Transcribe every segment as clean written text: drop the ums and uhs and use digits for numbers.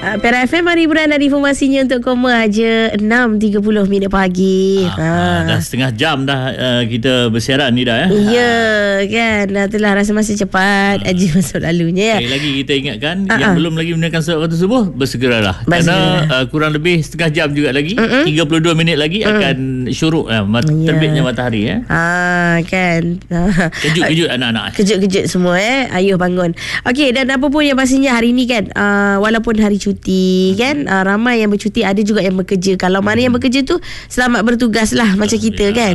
Pera FM, mari hiburan dan informasinya untuk koma aja 6.30 pagi. Dah setengah jam dah kita bersiaran ni dah. Ya kan, itulah rasa masa cepat aja masuk lalunya. Sekali lagi kita ingatkan yang belum lagi menunaikan solat waktu subuh, bersegeralah. Kerana kurang lebih setengah jam juga lagi, 32 minit lagi akan syuruk terbitnya matahari. Kan. Kejut-kejut anak-anak. Kejut-kejut semua ayuh bangun. Okey, dan apa pun yang pastinya hari ni kan, walaupun hari cuti kan, ramai yang bercuti, ada juga yang bekerja. Kalau mana yang bekerja tu selamat bertugas lah macam kita kan.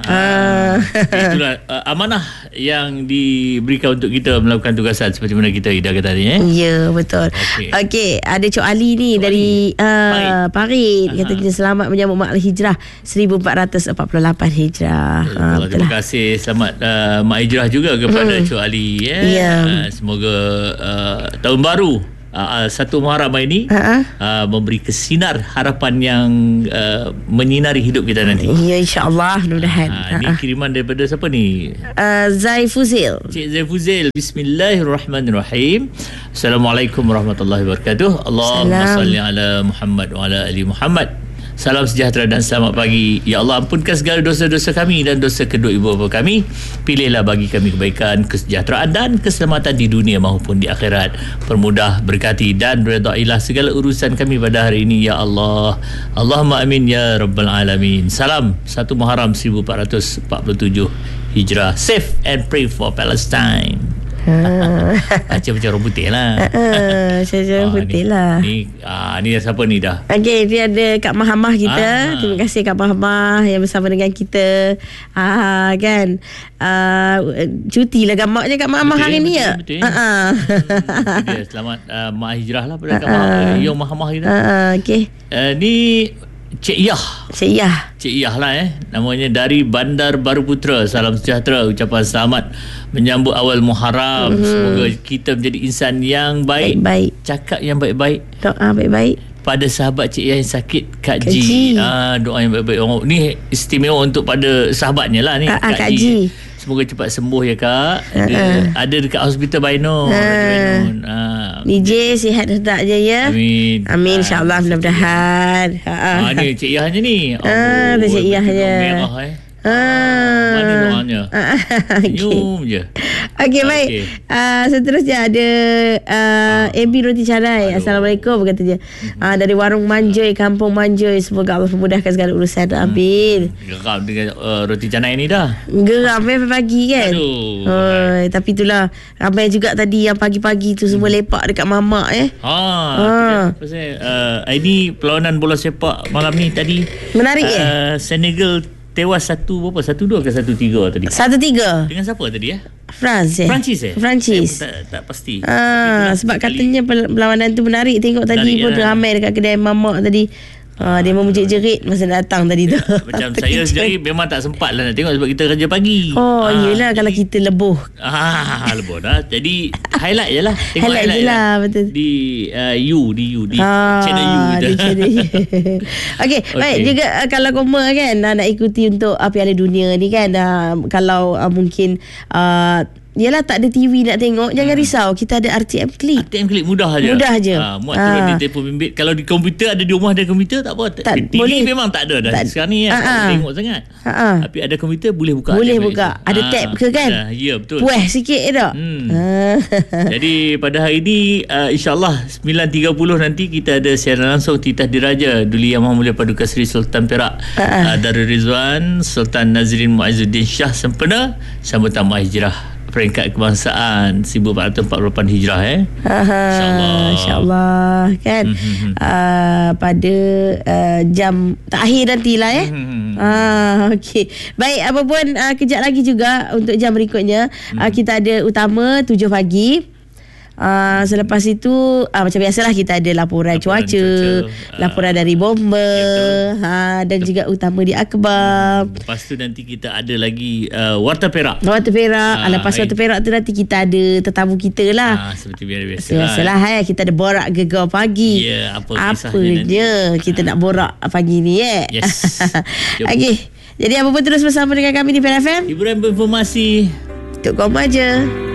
Itulah amanah yang diberikan untuk kita melakukan tugasan seperti mana kita Ida kata tadi. Ya, betul. Okey, ada Cik Ali ni dari Parit. Katanya selamat menyambut Mak Hijrah 1448 Hijrah. Terima kasih. Selamat Mak Hijrah juga kepada Cik Ali. Semoga tahun baru 1 Muharram ini memberi kesinar harapan yang menyinari hidup kita nanti. Ya, insya-Allah, mudah-mudahan. Ini kiriman daripada siapa ni? Zaifuzil. Cik Zaifuzil. Bismillahirrahmanirrahim. Assalamualaikum warahmatullahi wabarakatuh. Allahumma salli ala Muhammad wa ala ali Muhammad. Salam sejahtera dan selamat pagi. Ya Allah, ampunkan segala dosa-dosa kami dan dosa kedua ibu bapa kami. Pilihlah bagi kami kebaikan, kesejahteraan dan keselamatan di dunia maupun di akhirat. Permudah, berkati dan redailah segala urusan kami pada hari ini ya Allah. Allahumma amin ya rabbal alamin. Salam 1 Muharram 1447 Hijrah. Safe and pray for Palestine. Macam orang putih lah. Macam orang putih lah. Ni siapa ni dah? Okey, dia ada Kak Mahamah kita. Terima kasih Kak Mahamah yang bersama dengan kita. Kan. Cuti lah gambarnya Kak Mahamah hari ni ya. Selamat Mak Hijrah lah pada Kak Mahamah. Yang Mahamah kita. Okey. Ni Cik Yah lah namanya, dari Bandar Baru Putra. Salam sejahtera, ucapan selamat menyambut awal Muharram. Semoga kita menjadi insan yang baik. Cakap yang baik-baik, doa baik-baik pada sahabat Cik Yah yang sakit, Kak Ji. Doa yang baik-baik. Ni istimewa untuk pada sahabatnya lah ni, Kak Ji. Semoga cepat sembuh ya Kak. Ada dekat hospital Bainun. DJ sihat sedap je ya. Amin insya-Allah, mudah-mudahan. Ni Cik Yah je ni. Ada Cik Yah je. Mana doanya? Senyum je. Okey, baik. Seterusnya ada AB Roti Canai. Assalamualaikum katanya. Dari Warung Manjoy, Kampung Manjoy. Semoga Allah memudahkan segala urusan. Amin. Geram dengan roti canai ni dah. Geram pagi kan. Tapi itulah, ramai juga tadi yang pagi-pagi tu semua lepak dekat mamak ini perlawanan bola sepak malam ni tadi. Menarik Senegal tewas 1-2 ke 1-3 tadi. 1-3. Dengan siapa tadi Perancis. Tak pasti. Sebab katanya perlawanan tu menarik. Tengok tadi pun ramai dekat kedai mamak tadi. Dia memujik-jerit masa datang tadi tu. Macam saya sendiri memang tak sempat lah nak tengok sebab kita kerja pagi. Yelah, kalau kita lebuh. Lebuh dah. Jadi highlight je lah. Tengok highlight je lah, betul. Di channel U Okey, baik. Juga kalau koma kan nak ikuti untuk Piala Dunia ni kan, kalau mungkin yalah tak ada TV nak tengok, jangan risau, kita ada RTM Click. RTM Click mudah je. Muat turun di telefon bimbit. Kalau di komputer, ada di rumah ada komputer, tak apa. TV boleh. Memang tak ada dah sekarang ni tak tengok sangat. Tapi ada komputer boleh buka. Ada tab ke kan? Ya, betul. Puas sikit tak? Jadi pada hari ni insya-Allah 9.30 nanti kita ada siaran langsung Titah Diraja Duli Yang Maha Mulia Paduka Seri Sultan Perak Darul Rizwan Sultan Nazrin Muazzuddin Shah Sempena sambutan Mak Hijrah peringkat kebangsaan 1448 Hijrah InsyaAllah kan. Pada jam terakhir nantilah Okey. Baik, apa pun kejap lagi juga untuk jam berikutnya kita ada utama 7 pagi. Selepas itu macam biasalah kita ada laporan cuaca, laporan dari bomber, dan juga utama di Akbar. Lepas tu nanti kita ada lagi Warta Perak. Lepas Warta Perak tu nanti kita ada tetamu kita lah. Seperti biasa-biasa. Biasalah kita ada borak gegar pagi. Apa je kita nak borak pagi ni Yes. Okey. Jadi apa pun terus bersama dengan kami di PLFM. Hiburan berinformasi untuk kau aja.